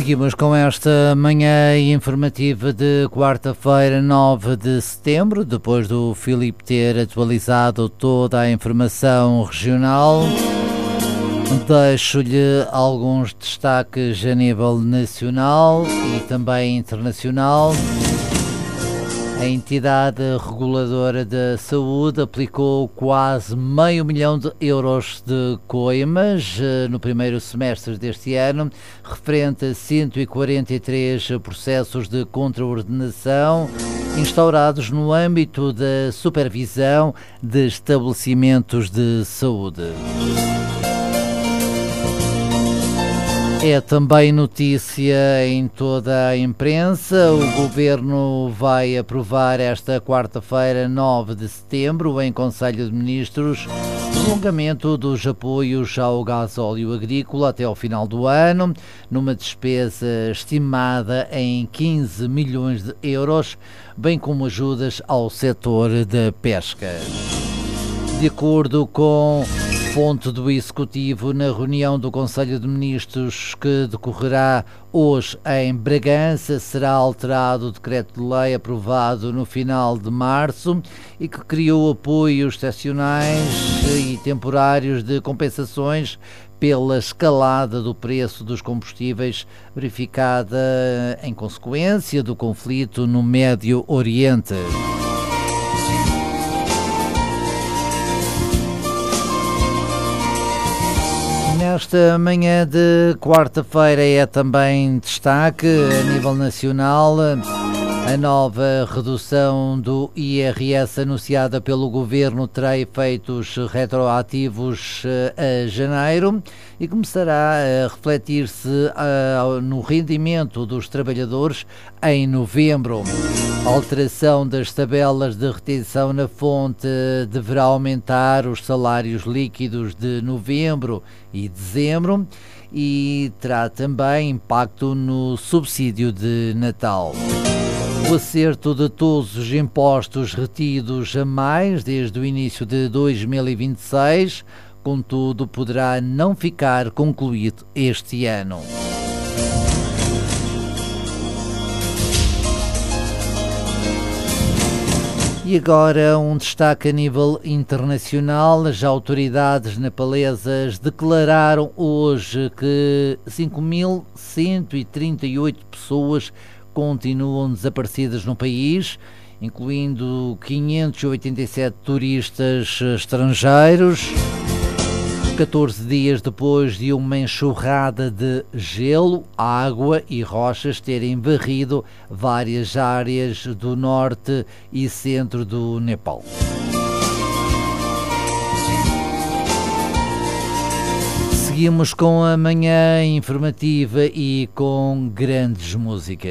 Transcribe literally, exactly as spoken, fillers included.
Seguimos com esta manhã informativa de quarta-feira, nove de setembro, depois do Filipe ter atualizado toda a informação regional. Deixo-lhe alguns destaques a nível nacional e também internacional. A entidade reguladora da saúde aplicou quase meio milhão de euros de coimas no primeiro semestre deste ano, referente a cento e quarenta e três processos de contraordenação instaurados no âmbito da supervisão de estabelecimentos de saúde. É também notícia em toda a imprensa. O Governo vai aprovar esta quarta-feira, nove de setembro, em Conselho de Ministros, prolongamento dos apoios ao gasóleo agrícola até ao final do ano, numa despesa estimada em quinze milhões de euros, bem como ajudas ao setor da pesca. De acordo com fonte do Executivo, na reunião do Conselho de Ministros que decorrerá hoje em Bragança, será alterado o decreto-de-lei aprovado no final de março e que criou apoios excepcionais e temporários de compensações pela escalada do preço dos combustíveis verificada em consequência do conflito no Médio Oriente. Nesta manhã de quarta-feira é também destaque a nível nacional a nova redução do I R S anunciada pelo Governo terá efeitos retroativos a janeiro e começará a refletir-se no rendimento dos trabalhadores em novembro. A alteração das tabelas de retenção na fonte deverá aumentar os salários líquidos de novembro e dezembro e terá também impacto no subsídio de Natal. O acerto de todos os impostos retidos a mais desde o início de dois mil e vinte e seis, contudo, poderá não ficar concluído este ano. E agora um destaque a nível internacional. As autoridades nepalesas declararam hoje que cinco mil cento e trinta e oito pessoas continuam desaparecidas no país, incluindo quinhentos e oitenta e sete turistas estrangeiros, catorze dias depois de uma enxurrada de gelo, água e rochas terem varrido várias áreas do norte e centro do Nepal. Seguimos com a manhã informativa e com grandes músicas.